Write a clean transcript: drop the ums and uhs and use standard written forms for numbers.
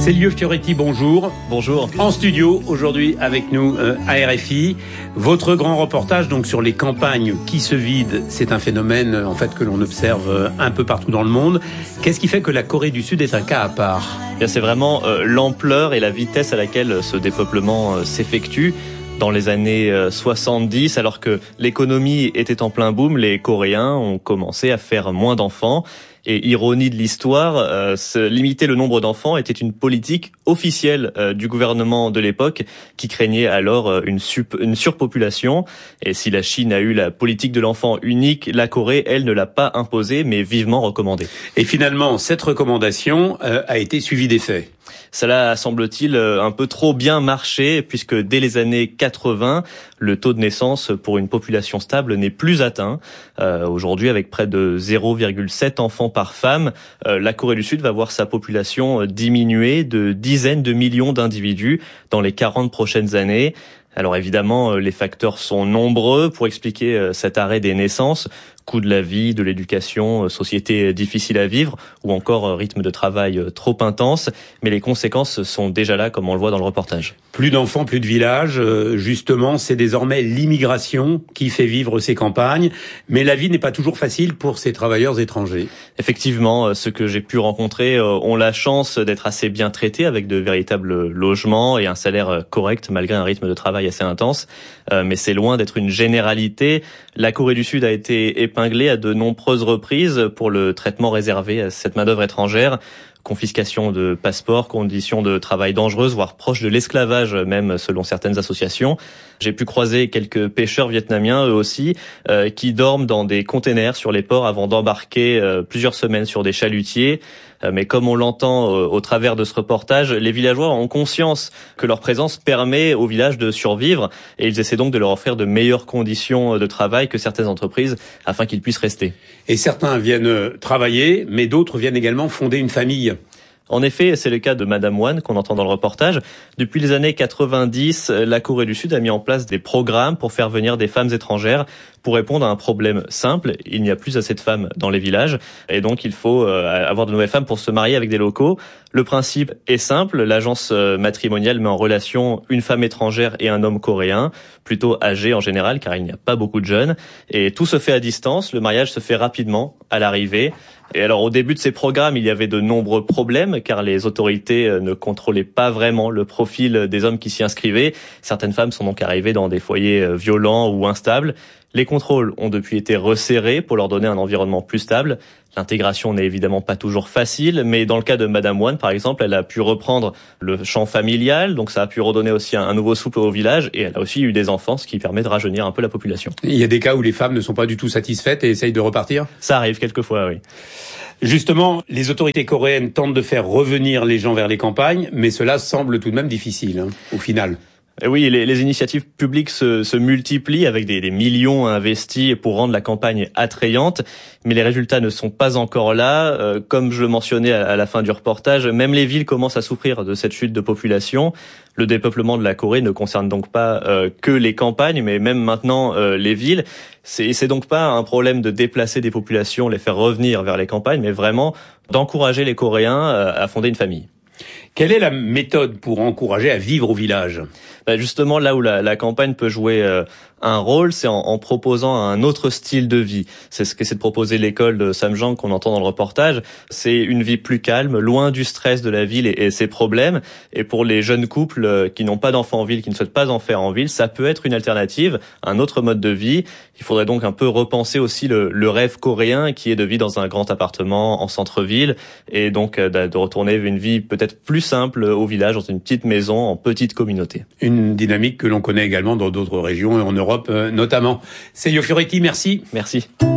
Célio Fioretti, bonjour. Bonjour. En studio, aujourd'hui avec nous à RFI, votre grand reportage donc sur les campagnes qui se vident. C'est un phénomène en fait que l'on observe un peu partout dans le monde. Qu'est-ce qui fait que la Corée du Sud est un cas à part ? C'est vraiment l'ampleur et la vitesse à laquelle ce dépeuplement s'effectue. Dans les années 70, alors que l'économie était en plein boom, les Coréens ont commencé à faire moins d'enfants. Et ironie de l'histoire, limiter le nombre d'enfants était une politique officielle du gouvernement de l'époque qui craignait alors une surpopulation. Et si la Chine a eu la politique de l'enfant unique, la Corée, elle, ne l'a pas imposée, mais vivement recommandée. Et finalement, cette recommandation a été suivie des faits. Cela semble-t-il un peu trop bien marché, puisque dès les années 80, le taux de naissance pour une population stable n'est plus atteint. Aujourd'hui, avec près de 0,7 enfants par femme, la Corée du Sud va voir sa population diminuer de dizaines de millions d'individus dans les 40 prochaines années. Alors évidemment, les facteurs sont nombreux pour expliquer cet arrêt des naissances. Coût de la vie, de l'éducation, société difficile à vivre ou encore rythme de travail trop intense. Mais les conséquences sont déjà là, comme on le voit dans le reportage. Plus d'enfants, plus de villages. Justement, c'est désormais l'immigration qui fait vivre ces campagnes. Mais la vie n'est pas toujours facile pour ces travailleurs étrangers. Effectivement, ceux que j'ai pu rencontrer ont la chance d'être assez bien traités avec de véritables logements et un salaire correct malgré un rythme de travail assez intense. Mais c'est loin d'être une généralité. La Corée du Sud a été épinglée à de nombreuses reprises pour le traitement réservé à cette main-d'œuvre étrangère. Confiscation de passeports, conditions de travail dangereuses, voire proches de l'esclavage même selon certaines associations. J'ai pu croiser quelques pêcheurs vietnamiens, eux aussi, qui dorment dans des containers sur les ports avant d'embarquer plusieurs semaines sur des chalutiers. Mais comme on l'entend au travers de ce reportage, les villageois ont conscience que leur présence permet au village de survivre et ils essaient donc de leur offrir de meilleures conditions de travail que certaines entreprises afin qu'ils puissent rester. Et certains viennent travailler, mais d'autres viennent également fonder une famille. En effet, c'est le cas de Madame Wan qu'on entend dans le reportage. Depuis les années 90, la Corée du Sud a mis en place des programmes pour faire venir des femmes étrangères pour répondre à un problème simple. Il n'y a plus assez de femmes dans les villages et donc il faut avoir de nouvelles femmes pour se marier avec des locaux. Le principe est simple, l'agence matrimoniale met en relation une femme étrangère et un homme coréen, plutôt âgé en général car il n'y a pas beaucoup de jeunes. Et tout se fait à distance, le mariage se fait rapidement à l'arrivée. Et alors au début de ces programmes, il y avait de nombreux problèmes car les autorités ne contrôlaient pas vraiment le profil des hommes qui s'y inscrivaient. Certaines femmes sont donc arrivées dans des foyers violents ou instables. Les contrôles ont depuis été resserrés pour leur donner un environnement plus stable. L'intégration n'est évidemment pas toujours facile, mais dans le cas de Madame Wan, par exemple, elle a pu reprendre le champ familial, donc ça a pu redonner aussi un nouveau souffle au village, et elle a aussi eu des enfants, ce qui permet de rajeunir un peu la population. Il y a des cas où les femmes ne sont pas du tout satisfaites et essayent de repartir ? Ça arrive quelquefois, oui. Justement, les autorités coréennes tentent de faire revenir les gens vers les campagnes, mais cela semble tout de même difficile, au final. Et oui, les initiatives publiques se multiplient avec des millions investis pour rendre la campagne attrayante, mais les résultats ne sont pas encore là. Comme je le mentionnais à la fin du reportage, même les villes commencent à souffrir de cette chute de population. Le dépeuplement de la Corée ne concerne donc pas que les campagnes, mais même maintenant les villes. C'est donc pas un problème de déplacer des populations, les faire revenir vers les campagnes, mais vraiment d'encourager les Coréens à fonder une famille. Quelle est la méthode pour encourager à vivre au village ? Justement, là où la campagne peut jouer un rôle, c'est en proposant un autre style de vie. C'est ce qu'essaie de proposer l'école de Samjang qu'on entend dans le reportage. C'est une vie plus calme, loin du stress de la ville et ses problèmes. Et pour les jeunes couples qui n'ont pas d'enfants en ville, qui ne souhaitent pas en faire en ville, ça peut être une alternative, un autre mode de vie. Il faudrait donc un peu repenser aussi le rêve coréen qui est de vivre dans un grand appartement en centre-ville et donc de retourner vers une vie peut-être plus simple au village, dans une petite maison, en petite communauté. Une dynamique que l'on connaît également dans d'autres régions et en Europe notamment. Célio Fioretti, merci. Merci.